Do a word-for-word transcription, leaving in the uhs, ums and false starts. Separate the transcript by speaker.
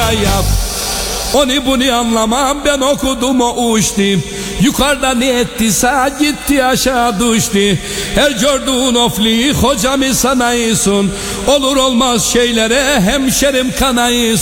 Speaker 1: da yap. Onu bunu anlamam, ben okudum o uçtu. Yukarıda ne ettiyse gitti aşağı düştü. Her gördüğün ofli hocamı sanayısın. Olur olmaz şeylere hemşerim kanayısın.